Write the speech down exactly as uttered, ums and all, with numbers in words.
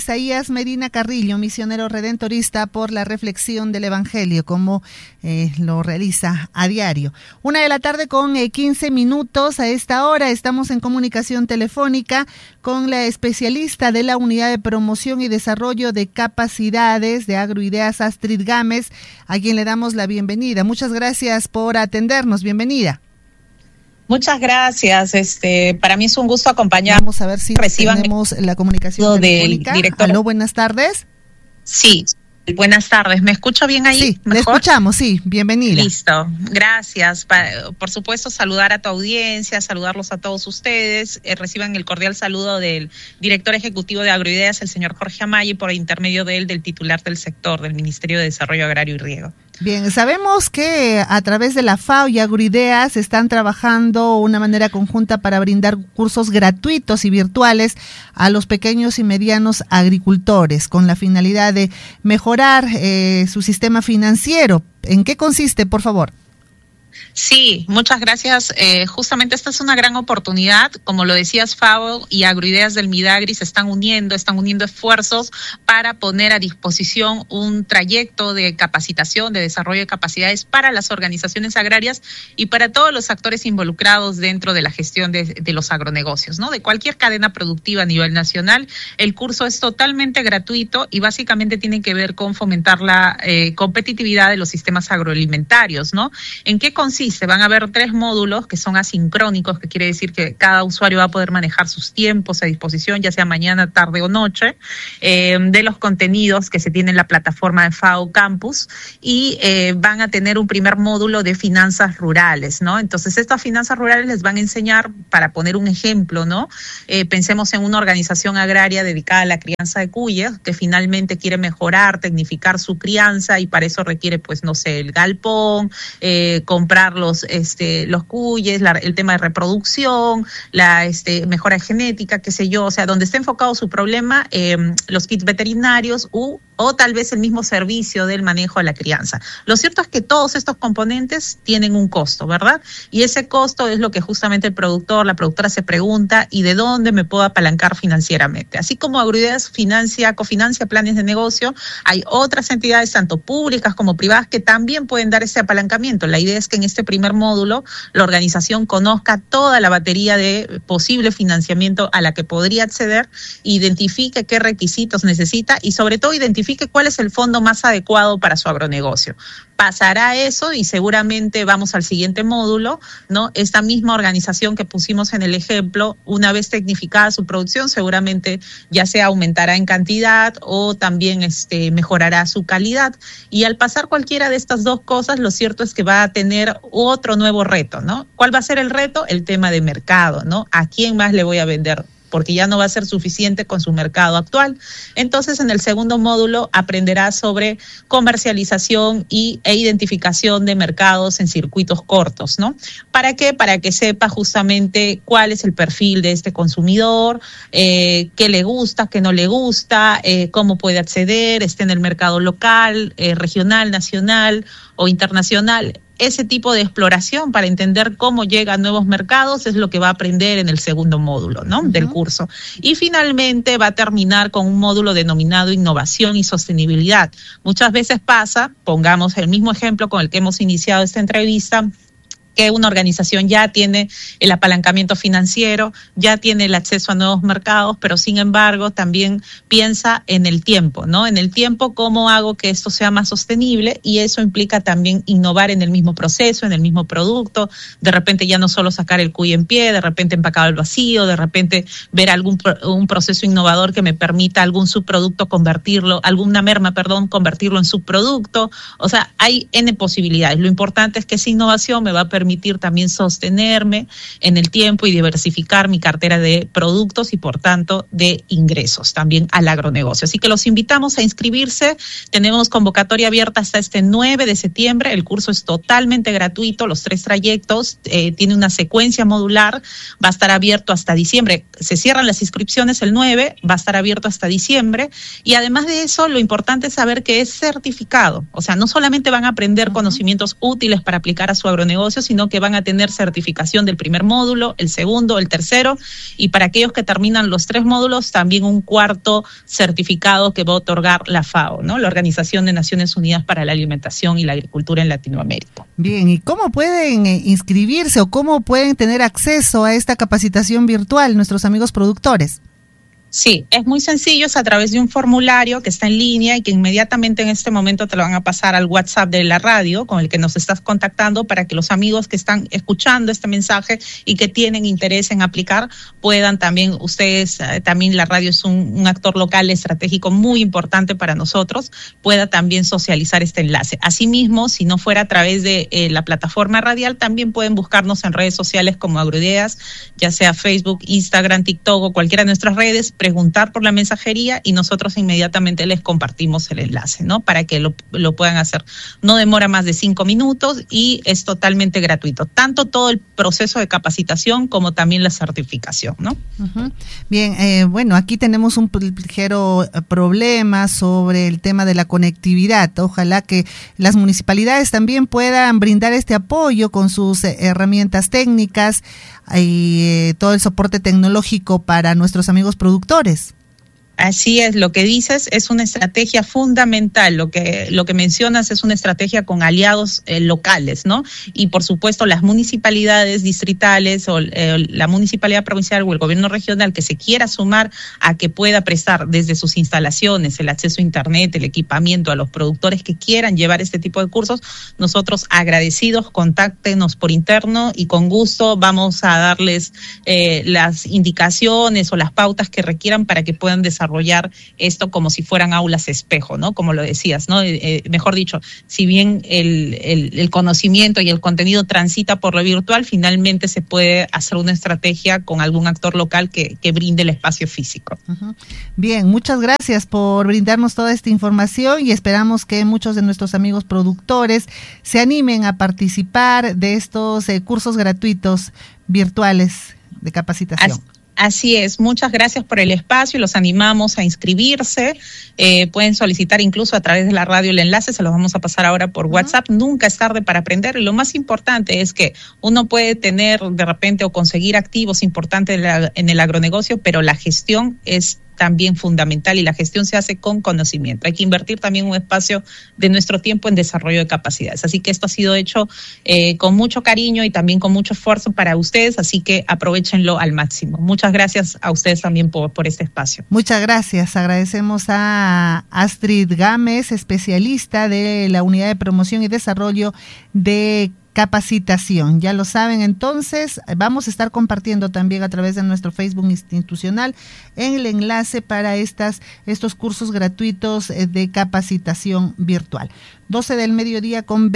Isaías Medina Carrillo, misionero redentorista por la reflexión del Evangelio, como eh, lo realiza a diario. Una de la tarde con eh, quince minutos. A esta hora estamos en comunicación telefónica con la especialista de la Unidad de Promoción y Desarrollo de Capacidades de Agroideas, Astrid Gámez, a quien le damos la bienvenida. Muchas gracias por atendernos. Bienvenida. Muchas gracias. Este, para mí es un gusto acompañar. Vamos a ver si reciban tenemos la comunicación telefónica. Director. Aló, buenas tardes. Sí, buenas tardes. ¿Me escucho bien ahí? Sí, me escuchamos, sí. Bienvenida. Listo. Gracias. Por supuesto, saludar a tu audiencia, saludarlos a todos ustedes. Eh, reciban el cordial saludo del director ejecutivo de Agroideas, el señor Jorge Amaya, y por intermedio de él, del titular del sector, del Ministerio de Desarrollo Agrario y Riego. Bien, sabemos que a través de la FAO y Agroideas están trabajando una manera conjunta para brindar cursos gratuitos y virtuales a los pequeños y medianos agricultores con la finalidad de mejorar eh, su sistema financiero. ¿En qué consiste, por favor? Sí, muchas gracias. Eh, justamente esta es una gran oportunidad. Como lo decías, FAO y Agroideas del Midagri se están uniendo, están uniendo esfuerzos para poner a disposición un trayecto de capacitación, de desarrollo de capacidades para las organizaciones agrarias y para todos los actores involucrados dentro de la gestión de, de los agronegocios, ¿no? De cualquier cadena productiva a nivel nacional. El curso es totalmente gratuito y básicamente tiene que ver con fomentar la eh, competitividad de los sistemas agroalimentarios, ¿no? ¿En qué consiste? Se van a ver tres módulos que son asincrónicos, que quiere decir que cada usuario va a poder manejar sus tiempos a disposición, ya sea mañana, tarde o noche, eh, de los contenidos que se tiene en la plataforma de FAO Campus, y eh, van a tener un primer módulo de finanzas rurales, ¿no? Entonces, estas finanzas rurales les van a enseñar, para poner un ejemplo, ¿no? Eh, pensemos en una organización agraria dedicada a la crianza de cuyes, que finalmente quiere mejorar, tecnificar su crianza, y para eso requiere, pues, no sé, el galpón, eh, comprar los este los cuyes, la, el tema de reproducción, la este mejora genética, qué sé yo, o sea, donde esté enfocado su problema, eh, los kits veterinarios u, o tal vez el mismo servicio del manejo de la crianza. Lo cierto es que todos estos componentes tienen un costo, ¿verdad? Y ese costo es lo que justamente el productor, la productora se pregunta, ¿y de dónde me puedo apalancar financieramente? Así como Agroideas financia, cofinancia planes de negocio, hay otras entidades, tanto públicas como privadas, que también pueden dar ese apalancamiento. La idea es que en este primer módulo la organización conozca toda la batería de posible financiamiento a la que podría acceder, identifique qué requisitos necesita y sobre todo identifique cuál es el fondo más adecuado para su agronegocio. Pasará eso y seguramente vamos al siguiente módulo, ¿no? Esta misma organización que pusimos en el ejemplo, una vez tecnificada su producción, seguramente ya sea aumentará en cantidad o también este, mejorará su calidad. Y al pasar cualquiera de estas dos cosas, lo cierto es que va a tener otro nuevo reto, ¿no? ¿Cuál va a ser el reto? El tema de mercado, ¿no? ¿A quién más le voy a vender? Porque ya no va a ser suficiente con su mercado actual. Entonces, en el segundo módulo aprenderá sobre comercialización y, e identificación de mercados en circuitos cortos, ¿no? ¿Para qué? Para que sepa justamente cuál es el perfil de este consumidor, eh, qué le gusta, qué no le gusta, eh, cómo puede acceder, esté en el mercado local, eh, regional, nacional o internacional. Ese tipo de exploración para entender cómo llega a nuevos mercados es lo que va a aprender en el segundo módulo, ¿no? Uh-huh. Del curso. Y finalmente va a terminar con un módulo denominado innovación y sostenibilidad. Muchas veces pasa, pongamos el mismo ejemplo con el que hemos iniciado esta entrevista, que una organización ya tiene el apalancamiento financiero, ya tiene el acceso a nuevos mercados, pero sin embargo también piensa en el tiempo, ¿no? En el tiempo, ¿cómo hago que esto sea más sostenible? Y eso implica también innovar en el mismo proceso, en el mismo producto, de repente ya no solo sacar el cuy en pie, de repente empacado al vacío, de repente ver algún un proceso innovador que me permita algún subproducto convertirlo, alguna merma, perdón, convertirlo en subproducto. O sea, hay N posibilidades. Lo importante es que esa innovación me va a permitir permitir también sostenerme en el tiempo y diversificar mi cartera de productos y por tanto de ingresos también al agronegocio. Así que los invitamos a inscribirse. Tenemos convocatoria abierta hasta este nueve de septiembre. El curso es totalmente gratuito, los tres trayectos, eh, tiene una secuencia modular, va a estar abierto hasta diciembre. Se cierran las inscripciones el nueve, va a estar abierto hasta diciembre y además de eso lo importante es saber que es certificado. O sea, no solamente van a aprender uh-huh. conocimientos útiles para aplicar a su agronegocio, sino sino que van a tener certificación del primer módulo, el segundo, el tercero, y para aquellos que terminan los tres módulos, también un cuarto certificado que va a otorgar la FAO, ¿no? La Organización de Naciones Unidas para la Alimentación y la Agricultura en Latinoamérica. Bien, ¿y cómo pueden eh, inscribirse o cómo pueden tener acceso a esta capacitación virtual nuestros amigos productores? Sí, es muy sencillo, es a través de un formulario que está en línea y que inmediatamente en este momento te lo van a pasar al WhatsApp de la radio con el que nos estás contactando para que los amigos que están escuchando este mensaje y que tienen interés en aplicar puedan también, ustedes, eh, también la radio es un, un actor local estratégico muy importante para nosotros, pueda también socializar este enlace. Asimismo, si no fuera a través de eh, la plataforma radial, también pueden buscarnos en redes sociales como Agroideas, ya sea Facebook, Instagram, TikTok o cualquiera de nuestras redes, preguntar por la mensajería y nosotros inmediatamente les compartimos el enlace, ¿no? Para que lo, lo puedan hacer. No demora más de cinco minutos y es totalmente gratuito. Tanto todo el proceso de capacitación como también la certificación, ¿no? Uh-huh. Bien, eh, bueno, aquí tenemos un ligero problema sobre el tema de la conectividad. Ojalá que las municipalidades también puedan brindar este apoyo con sus eh, herramientas técnicas y eh, todo el soporte tecnológico para nuestros amigos productores. Así es, lo que dices es una estrategia fundamental, lo que lo que mencionas es una estrategia con aliados eh, locales, ¿no? Y por supuesto las municipalidades distritales o eh, la municipalidad provincial o el gobierno regional que se quiera sumar a que pueda prestar desde sus instalaciones el acceso a internet, el equipamiento a los productores que quieran llevar este tipo de cursos, nosotros agradecidos, contáctenos por interno y con gusto vamos a darles eh, las indicaciones o las pautas que requieran para que puedan desarrollar desarrollar esto como si fueran aulas espejo, ¿no? Como lo decías, ¿no? Eh, eh, mejor dicho, si bien el, el, el conocimiento y el contenido transita por lo virtual, finalmente se puede hacer una estrategia con algún actor local que, que brinde el espacio físico. Uh-huh. Bien, muchas gracias por brindarnos toda esta información y esperamos que muchos de nuestros amigos productores se animen a participar de estos eh, cursos gratuitos virtuales de capacitación. Así. Así es, muchas gracias por el espacio, los animamos a inscribirse, eh, pueden solicitar incluso a través de la radio el enlace, se los vamos a pasar ahora por WhatsApp, uh-huh. Nunca es tarde para aprender y lo más importante es que uno puede tener de repente o conseguir activos importantes en el agronegocio, pero la gestión es también fundamental y la gestión se hace con conocimiento. Hay que invertir también un espacio de nuestro tiempo en desarrollo de capacidades. Así que esto ha sido hecho eh, con mucho cariño y también con mucho esfuerzo para ustedes, así que aprovéchenlo al máximo. Muchas gracias a ustedes también por, por este espacio. Muchas gracias. Agradecemos a Astrid Gámez, especialista de la Unidad de Promoción y Desarrollo de Capacitación. Ya lo saben, entonces vamos a estar compartiendo también a través de nuestro Facebook institucional en el enlace para estas estos cursos gratuitos de capacitación virtual. doce del mediodía con